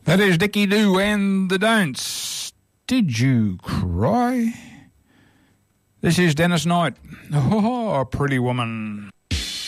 That is Dickie Doo and the Don'ts. Did you cry? This is Dennis Knight. Oh, Pretty Woman.